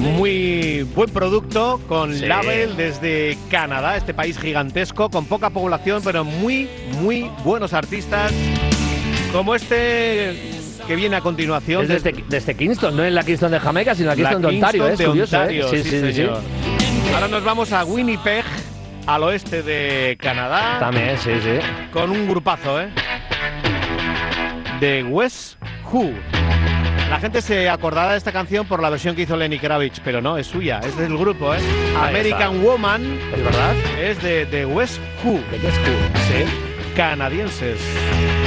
Muy buen producto con Sí. Label desde Canadá, este país gigantesco, con poca población, pero muy buenos artistas, como este que viene a continuación. Es desde Kingston, no en la Kingston de Jamaica, sino la Kingston de Ontario. Kingston Es de curioso, Ontario, ¿eh? sí, señor. Ahora nos vamos a Winnipeg, al oeste de Canadá. También, sí. Con un grupazo, de West Who. La gente se acordará de esta canción por la versión que hizo Lenny Kravitz, pero no, es suya, es del grupo, American Woman. ¿Es verdad? Es de West Who. ¿De qué es cool? Sí. Canadienses.